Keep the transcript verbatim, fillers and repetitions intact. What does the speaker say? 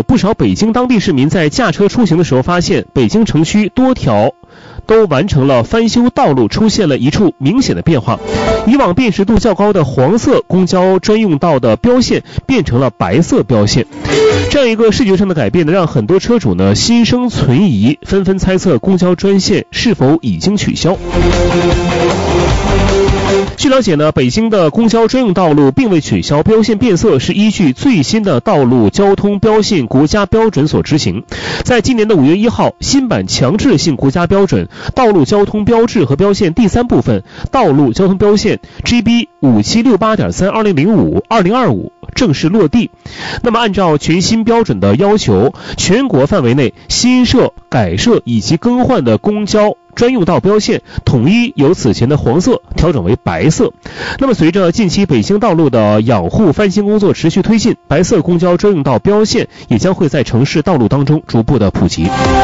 不少北京当地市民在驾车出行的时候发现，北京城区多条都完成了翻修道路，出现了一处明显的变化。以往辨识度较高的黄色公交专用道的标线变成了白色标线，这样一个视觉上的改变呢，让很多车主呢心生存疑，纷纷猜测公交专线是否已经取消。据了解呢，北京的公交专用道路并未取消，标线变色是依据最新的道路交通标线国家标准所执行。在今年的五月一号，新版强制性国家标准道路交通标志和标线第三部分道路交通标线 G B 五七六八点三 二零零五 二零二五正式落地。那么按照全新标准的要求，全国范围内新设、改设以及更换的公交专用道标线统一由此前的黄色调整为白色。那么随着近期北京道路的养护翻新工作持续推进，白色公交专用道标线也将会在城市道路当中逐步的普及。